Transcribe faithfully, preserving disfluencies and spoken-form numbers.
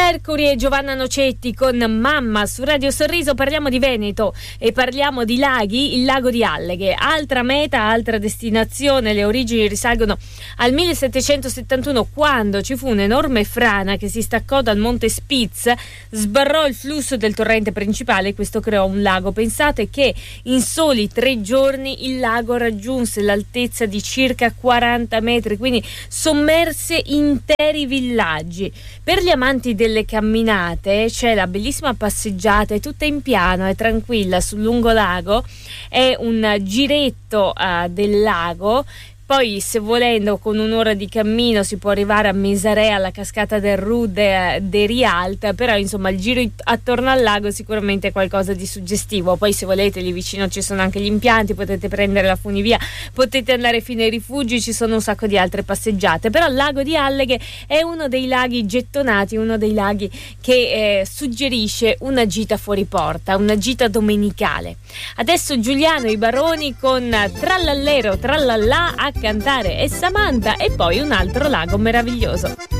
Mercury e Giovanna Nocetti con Mamma su Radio Sorriso. Parliamo di Veneto e parliamo di laghi. Il lago di Alleghe, altra meta, altra destinazione. Le origini risalgono al millesettecentosettantuno, quando ci fu un'enorme frana che si staccò dal monte Spitz, sbarrò il flusso del torrente principale e questo creò un lago. Pensate che in soli tre giorni il lago raggiunse l'altezza di circa quaranta metri, quindi sommerse interi villaggi. Per gli amanti delle camminate c'è la bellissima passeggiata, è tutta in piano, è tranquilla sul lungolago, è un giretto uh, del lago. Poi, se volendo, con un'ora di cammino si può arrivare a Mesarè, alla cascata del Ru de, de Rialta, però insomma il giro attorno al lago sicuramente è qualcosa di suggestivo. Poi, se volete, lì vicino ci sono anche gli impianti, potete prendere la funivia, potete andare fino ai rifugi, ci sono un sacco di altre passeggiate. Però il lago di Alleghe è uno dei laghi gettonati, uno dei laghi che eh, suggerisce una gita fuori porta, una gita domenicale. Adesso Giuliano I Baroni con Trallallero Trallallà a cantare e Samantha, e poi un altro lago meraviglioso.